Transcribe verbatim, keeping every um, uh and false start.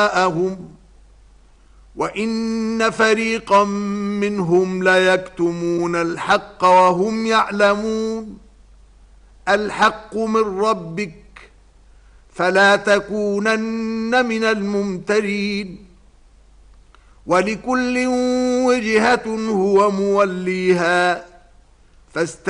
وإن فريقا منهم ليكتمون الحق وهم يعلمون. الحق من ربك فلا تكونن من الممترين. ولكل وجهة هو موليها فاستقيموا